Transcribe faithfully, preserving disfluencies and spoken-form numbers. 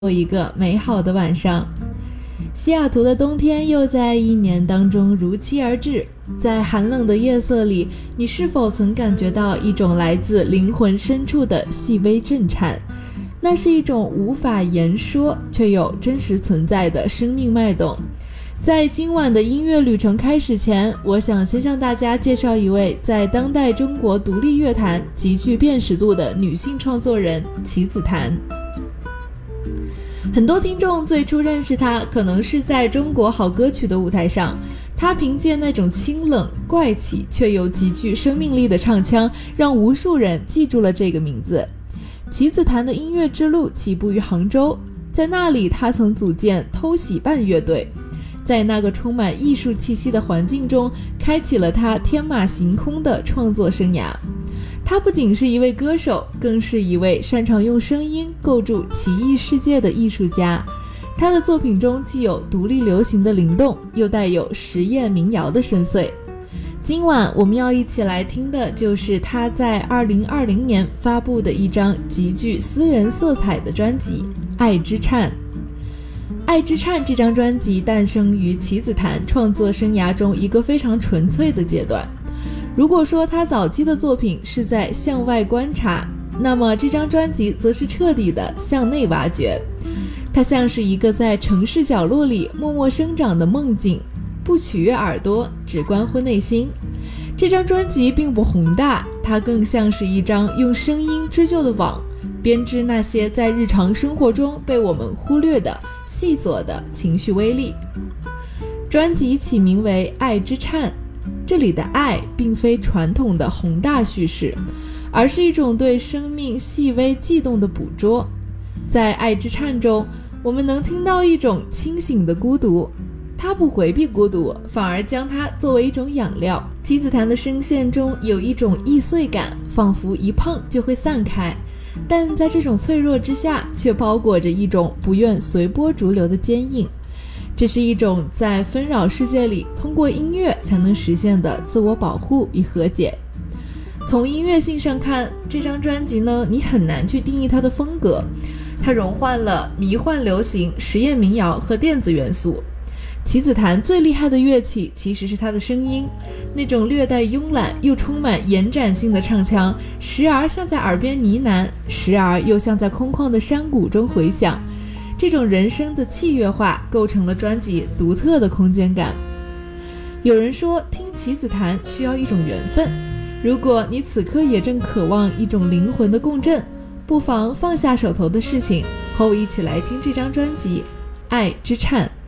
有一个美好的晚上。西雅图的冬天又在一年当中如期而至，在寒冷的夜色里，你是否曾感觉到一种来自灵魂深处的细微震颤？那是一种无法言说却又真实存在的生命脉动。在今晚的音乐旅程开始前，我想先向大家介绍一位在当代中国独立乐坛极具辨识度的女性创作人齐子檀。很多听众最初认识她可能是在中国好歌曲的舞台上，她凭借那种清冷怪气却又极具生命力的唱腔，让无数人记住了这个名字。齐子檀的音乐之路起步于杭州，在那里她曾组建偷喜伴乐队，在那个充满艺术气息的环境中，开启了她天马行空的创作生涯。她不仅是一位歌手，更是一位擅长用声音构筑奇异世界的艺术家。她的作品中既有独立流行的灵动，又带有实验民谣的深邃。今晚我们要一起来听的就是她在二零二零年发布的一张极具私人色彩的专辑《爱之颤》。《爱之颤》这张专辑诞生于齐子檀创作生涯中一个非常纯粹的阶段。如果说他早期的作品是在向外观察，那么这张专辑则是彻底的向内挖掘。它像是一个在城市角落里默默生长的梦境，不取悦耳朵，只关乎内心。这张专辑并不宏大，它更像是一张用声音织就的网，编织那些在日常生活中被我们忽略的细琐的情绪微粒。专辑起名为《爱之颤》，这里的爱并非传统的宏大叙事，而是一种对生命细微悸动的捕捉。在《爱之颤》中，我们能听到一种清醒的孤独，它不回避孤独，反而将它作为一种养料。齐子檀的声线中有一种易碎感，仿佛一碰就会散开，但在这种脆弱之下，却包裹着一种不愿随波逐流的坚硬。这是一种在纷扰世界里通过音乐才能实现的自我保护与和解。从音乐性上看，这张专辑呢，你很难去定义它的风格，它融换了迷幻流行、实验民谣和电子元素。齐子檀最厉害的乐器其实是他的声音，那种略带慵懒又充满延展性的唱腔，时而像在耳边呢喃，时而又像在空旷的山谷中回响。这种人声的器乐化构成了专辑独特的空间感。有人说，听齐子檀需要一种缘分，如果你此刻也正渴望一种灵魂的共振，不妨放下手头的事情，和我一起来听这张专辑《爱之颤》。